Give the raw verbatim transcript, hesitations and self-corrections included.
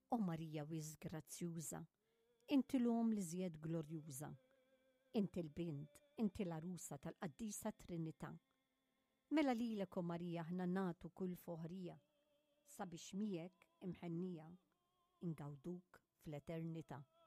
O Marija wiż grazzjuża, inti l-om li żjed glorjuża, inti l-bint, inti l-arusa tal-Qaddisa Trinità. Mela lilek o Marija ħna nagħtu kull foħrija, sabiex miegħek imħennija ingawduk fl-eternità.